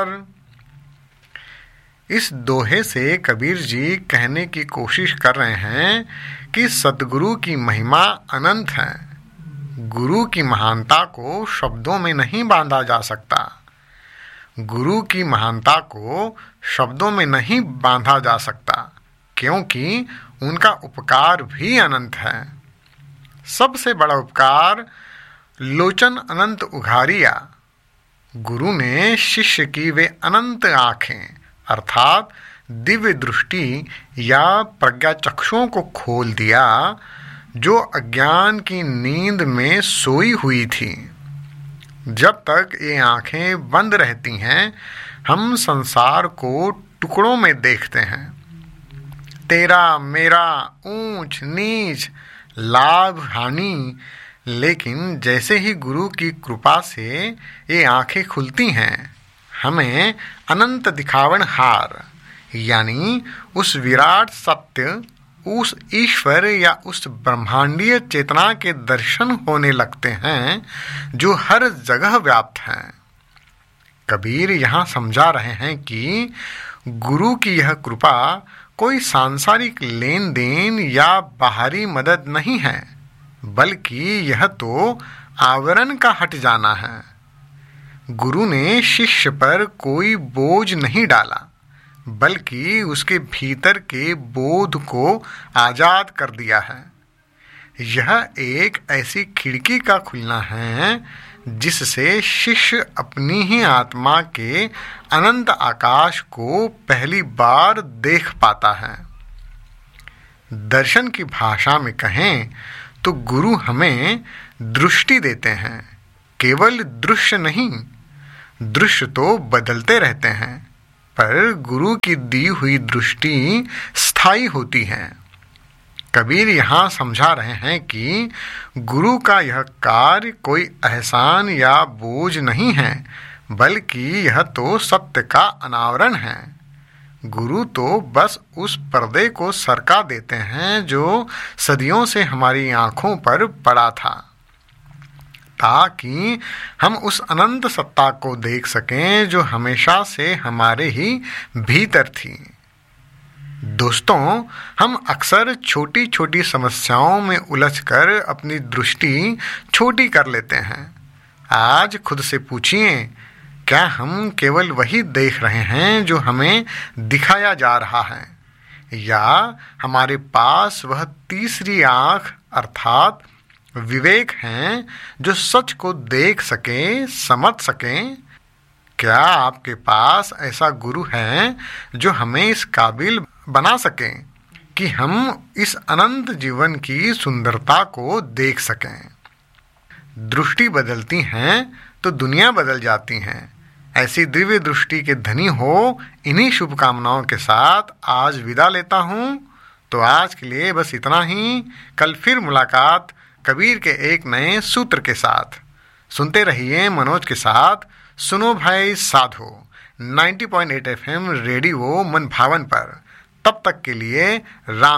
उपकार। इस दोहे से कबीर जी कहने की कोशिश कर रहे हैं कि सद्गुरु की महिमा अनंत है। गुरु की महानता को शब्दों में नहीं बांधा जा सकता। गुरु की महानता को शब्दों में नहीं बांधा जा सकता, क्योंकि उनका उपकार भी अनंत है। सबसे बड़ा उपकार लोचन अनंत उघारिया। गुरु ने शिष्य की वे अनंत आंखें अर्थात दिव्य दृष्टि या प्रज्ञा चक्षुओं को खोल दिया, जो अज्ञान की नींद में सोई हुई थी। जब तक ये आंखें बंद रहती हैं, हम संसार को टुकड़ों में देखते हैं। तेरा मेरा, ऊंच नीच, लाभ हानि। लेकिन जैसे ही गुरु की कृपा से ये आंखें खुलती हैं, हमें अनंत दिखावन हार यानी उस विराट सत्य, उस ईश्वर या उस ब्रह्मांडीय चेतना के दर्शन होने लगते हैं जो हर जगह व्याप्त हैं। कबीर यहाँ समझा रहे हैं कि गुरु की यह कृपा कोई सांसारिक लेन देन या बाहरी मदद नहीं है, बल्कि यह तो आवरण का हट जाना है। गुरु ने शिष्य पर कोई बोझ नहीं डाला, बल्कि उसके भीतर के बोध को आजाद कर दिया है। यह एक ऐसी खिड़की का खुलना है जिससे शिष्य अपनी ही आत्मा के अनंत आकाश को पहली बार देख पाता है। दर्शन की भाषा में कहें तो गुरु हमें दृष्टि देते हैं, केवल दृश्य नहीं। दृश्य तो बदलते रहते हैं, पर गुरु की दी हुई दृष्टि स्थायी होती है। कबीर यहाँ समझा रहे हैं कि गुरु का यह कार्य कोई एहसान या बोझ नहीं है, बल्कि यह तो सत्य का अनावरण है। गुरु तो बस उस पर्दे को सरका देते हैं जो सदियों से हमारी आंखों पर पड़ा था, ताकि हम उस अनंत सत्ता को देख सकें जो हमेशा से हमारे ही भीतर थी। दोस्तों, हम अक्सर छोटी छोटी समस्याओं में उलझकर अपनी दृष्टि छोटी कर लेते हैं। आज खुद से पूछिए, क्या हम केवल वही देख रहे हैं जो हमें दिखाया जा रहा है, या हमारे पास वह तीसरी आंख अर्थात विवेक हैं जो सच को देख सकें, समझ सकें? क्या आपके पास ऐसा गुरु है जो हमें इस काबिल बना सकें कि हम इस अनंत जीवन की सुंदरता को देख सकें? दृष्टि बदलती हैं तो दुनिया बदल जाती हैं। ऐसी दिव्य दृष्टि के धनी हो, इन्हीं शुभकामनाओं के साथ आज विदा लेता हूँ। तो आज के लिए बस इतना ही। कल फिर मुलाकात कबीर के एक नए सूत्र के साथ। सुनते रहिए मनोज के साथ सुनो भाई साधो 90.8 FM रेडियो मन भावन पर। तब तक के लिए राम।